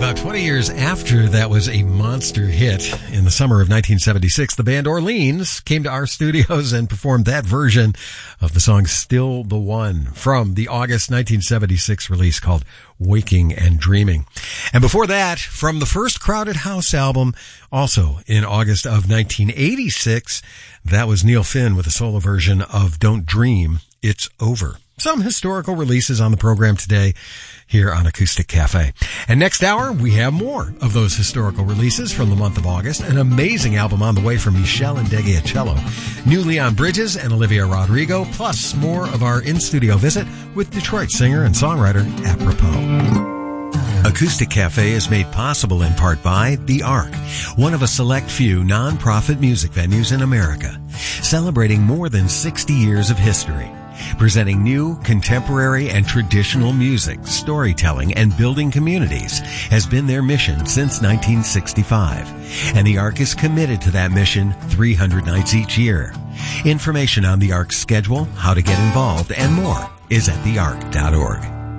About 20 years after that was a monster hit, in the summer of 1976, the band Orleans came to our studios and performed that version of the song Still the One from the August 1976 release called Waking and Dreaming. And before that, from the first Crowded House album, also in August of 1986, that was Neil Finn with a solo version of Don't Dream, It's Over. Some historical releases on the program today here on Acoustic Cafe. And next hour, we have more of those historical releases from the month of August. An amazing album on the way from Michelle Ndegeocello, new Leon Bridges and Olivia Rodrigo, plus more of our in-studio visit with Detroit singer and songwriter Apropos. Acoustic Cafe is made possible in part by The Ark, one of a select few non-profit music venues in America, celebrating more than 60 years of history. Presenting new, contemporary, and traditional music, storytelling, and building communities has been their mission since 1965. And the Ark is committed to that mission 300 nights each year. Information on the Ark's schedule, how to get involved, and more is at theark.org.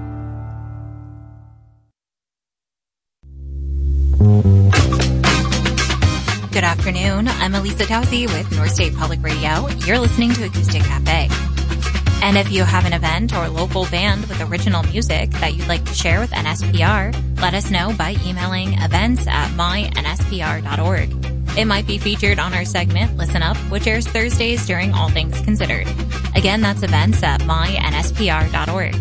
Good afternoon. I'm Elisa Tausi with North State Public Radio. You're listening to Acoustic Cafe. And if you have an event or local band with original music that you'd like to share with NSPR, let us know by emailing events@mynspr.org. It might be featured on our segment, Listen Up, which airs Thursdays during All Things Considered. Again, that's events@mynspr.org.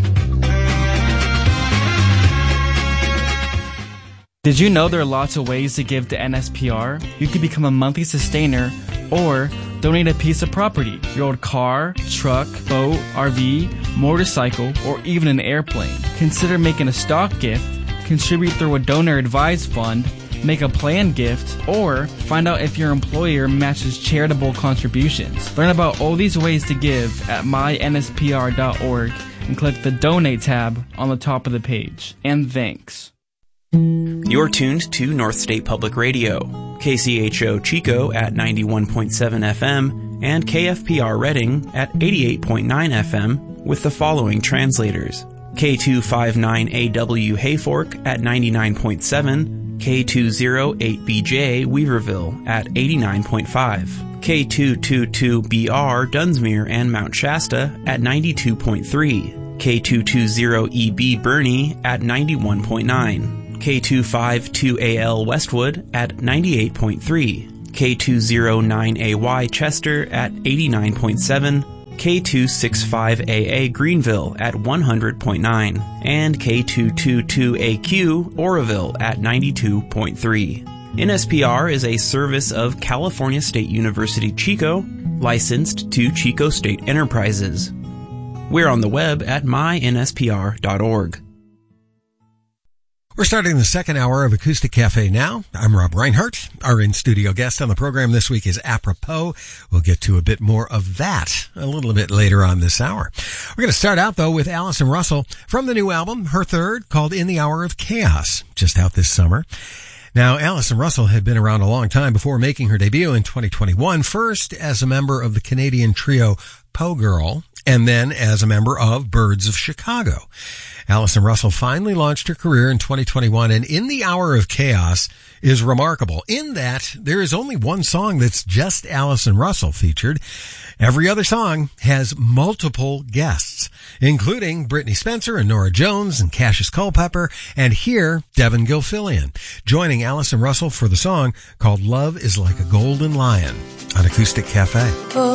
Did you know there are lots of ways to give to NSPR? You could become a monthly sustainer or donate a piece of property, your old car, truck, boat, RV, motorcycle, or even an airplane. Consider making a stock gift, contribute through a donor-advised fund, make a planned gift, or find out if your employer matches charitable contributions. Learn about all these ways to give at mynspr.org and click the Donate tab on the top of the page. And thanks. You're tuned to North State Public Radio, KCHO Chico at 91.7 FM and KFPR Reading at 88.9 FM with the following translators. K259AW Hayfork at 99.7, K208BJ Weaverville at 89.5, K222BR Dunsmuir and Mount Shasta at 92.3, K220EB Bernie at 91.9, K252AL Westwood at 98.3, K209AY Chester at 89.7, K265AA Greenville at 100.9, and K222AQ Oroville at 92.3. NSPR is a service of California State University Chico, licensed to Chico State Enterprises. We're on the web at mynspr.org. We're starting the second hour of Acoustic Cafe now. I'm Rob Reinhardt. Our in-studio guest on the program this week is Apropos. We'll get to a bit more of that a little bit later on this hour. We're going to start out, though, with Allison Russell from the new album, her third, called In the Hour of Chaos, just out this summer. Now, Allison Russell had been around a long time before making her debut in 2021, first as a member of the Canadian trio Poe Girl, and then as a member of Birds of Chicago. Allison Russell finally launched her career in 2021, and In the Hour of Chaos is remarkable in that there is only one song that's just Allison Russell featured. Every other song has multiple guests, including Brittany Spencer and Nora Jones and Cassius Culpepper, and here, Devin Gilfillian, joining Allison Russell for the song called Love is Like a Golden Lion on Acoustic Cafe.